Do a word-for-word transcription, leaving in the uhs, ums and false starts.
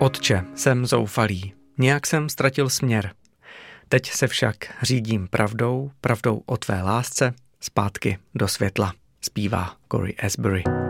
Otče, jsem zoufalý, nějak jsem ztratil směr. Teď se však řídím pravdou, pravdou o tvé lásce, zpátky do světla, zpívá Cory Asbury.